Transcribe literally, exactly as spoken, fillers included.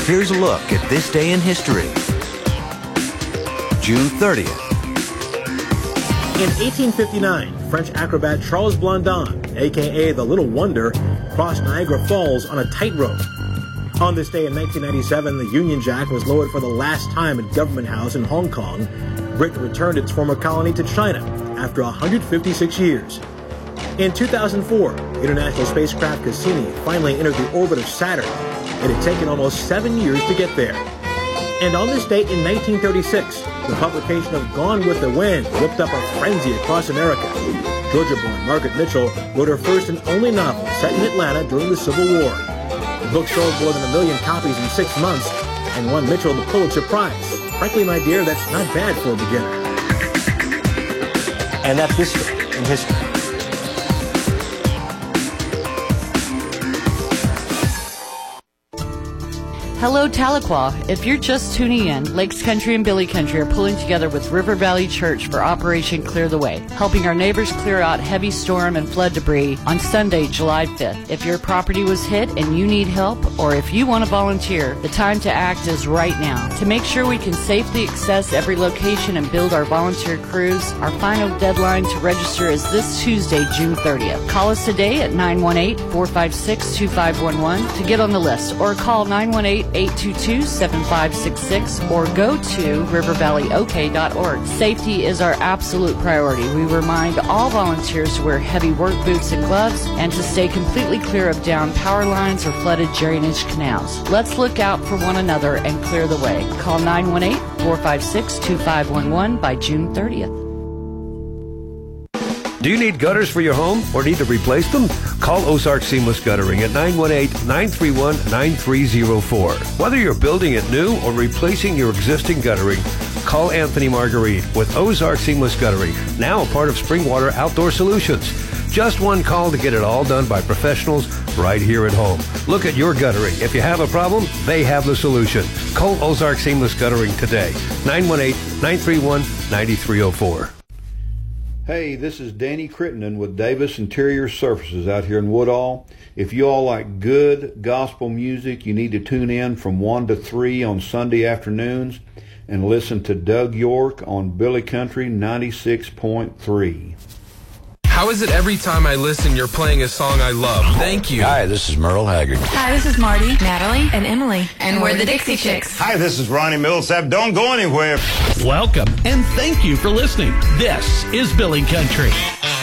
Here's a look at this day in history. June thirtieth. In eighteen fifty-nine, French acrobat Charles Blondin, a k a the Little Wonder, crossed Niagara Falls on a tightrope. On this day in nineteen ninety-seven, the Union Jack was lowered for the last time at Government House in Hong Kong. Britain returned its former colony to China after one hundred fifty-six years. In two thousand four, International spacecraft Cassini finally entered the orbit of Saturn. It had taken almost seven years to get there. And on this date in nineteen thirty-six, the publication of Gone with the Wind whipped up a frenzy across America. Georgia-born Margaret Mitchell wrote her first and only novel set in Atlanta during the Civil War. The book sold more than a million copies in six months and won Mitchell the Pulitzer Prize. Frankly, my dear, that's not bad for a beginner. And that's this day in history. Hello, Tahlequah. If you're just tuning in, Lakes Country and Billy Country are pulling together with River Valley Church for Operation Clear the Way, helping our neighbors clear out heavy storm and flood debris on Sunday, July fifth. If your property was hit and you need help, or if you want to volunteer, the time to act is right now. To make sure we can safely access every location and build our volunteer crews, our final deadline to register is this Tuesday, June thirtieth. Call us today at nine one eight, four five six, two five one one to get on the list, or call nine one eight, eight two two, seven five six six or go to river valley o k dot org. Safety is our absolute priority. We remind all volunteers to wear heavy work boots and gloves and to stay completely clear of downed power lines or flooded drainage canals. Let's look out for one another and clear the way. Call nine one eight, four five six, two five one one by June thirtieth. Do you need gutters for your home or need to replace them? Call Ozark Seamless Guttering at nine one eight, nine three one, nine three zero four. Whether you're building it new or replacing your existing guttering, call Anthony Marguerite with Ozark Seamless Guttering, now a part of Springwater Outdoor Solutions. Just one call to get it all done by professionals right here at home. Look at your guttering. If you have a problem, they have the solution. Call Ozark Seamless Guttering today, nine one eight, nine three one, nine three zero four. Hey, this is Danny Crittenden with Davis Interior Surfaces out here in Woodall. If you all like good gospel music, you need to tune in from one to three on Sunday afternoons and listen to Doug York on Billy Country ninety-six point three. How is it every time I listen you're playing a song I love? Thank you. Hi, this is Merle Haggard. Hi, this is Marty, Natalie, and Emily. And we're the Dixie Chicks. Hi, this is Ronnie Millsap. Don't go anywhere. Welcome, and thank you for listening. This is Billy Country.